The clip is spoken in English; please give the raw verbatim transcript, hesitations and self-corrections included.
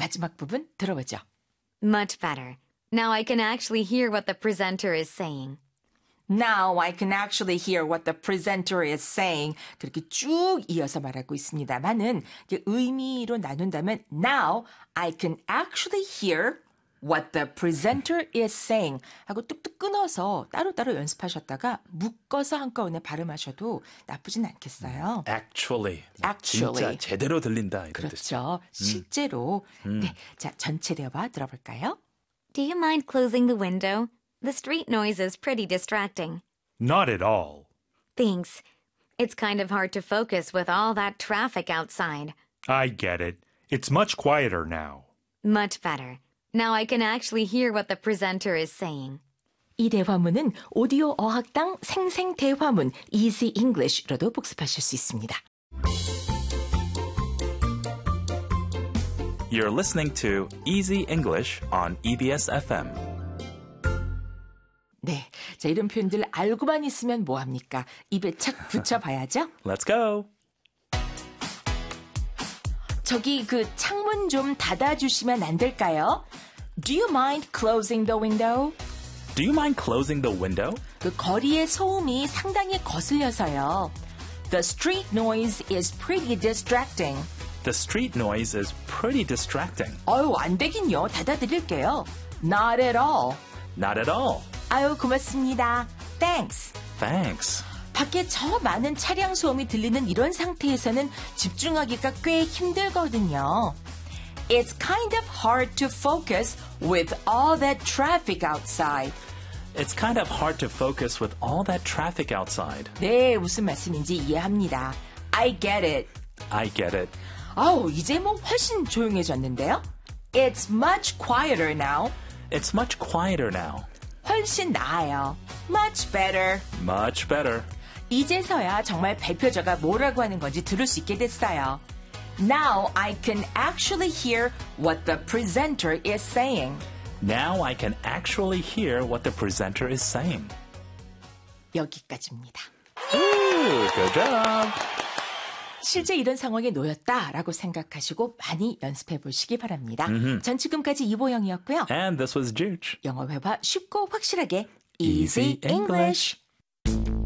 마지막 부분 들어보죠. Much better. Now I can actually hear what the presenter is saying. Now I can actually hear what the presenter is saying. 그렇게 쭉 이어서 말하고 있습니다만은 의미로 나눈다면 Now I can actually hear what the presenter is saying 하고 뚝뚝 끊어서 따로따로 연습하셨다가 묶어서 한꺼번에 발음하셔도 나쁘진 않겠어요. Actually. Actually. 진짜 제대로 들린다. 이런 그렇죠. 뜻. 실제로. 음. 네, 자 전체 대화 들어볼까요? Do you mind closing the window? The street noise is pretty distracting. Not at all. Thanks. It's kind of hard to focus with all that traffic outside. I get it. It's much quieter now. Much better. Now I can actually hear what the presenter is saying. 이 대화문은 오디오 어학당 생생 대화문 Easy English로도 복습하실 수 있습니다. You're listening to Easy English on 이비에스 에프엠. 네, 자 이런 표현들 알고만 있으면 뭐합니까? 입에 착 붙여봐야죠. Let's go. 저기 그 창문 좀 닫아주시면 안 될까요? Do you mind closing the window? Do you mind closing the window? 그 거리의 소음이 상당히 거슬려서요. The street noise is pretty distracting. The street noise is pretty distracting. 어유 안 되긴요. 닫아드릴게요. Not at all. Not at all. 아유 고맙습니다. Thanks. Thanks. 밖에 저 많은 차량 소음이 들리는 이런 상태에서는 집중하기가 꽤 힘들거든요. It's kind of hard to focus with all that traffic outside. It's kind of hard to focus with all that traffic outside. 네, 무슨 말씀인지 이해합니다. I get it. I get it. 아우, 이제 뭐 훨씬 조용해졌는데요? It's much quieter now. It's much quieter now. 훨씬 나아요. Much better. Much better. 이제서야 정말 발표자가 뭐라고 하는 건지 들을 수 있게 됐어요. Now I can actually hear what the presenter is saying. Now I can actually hear what the presenter is saying. 여기까지입니다. Ooh, good job. 실제 이런 상황에 놓였다라고 생각하시고 많이 연습해 보시기 바랍니다. Mm-hmm. 전 지금까지 이보영이었고요. And this was Juge. 영어 회화 쉽고 확실하게 Easy Easy English.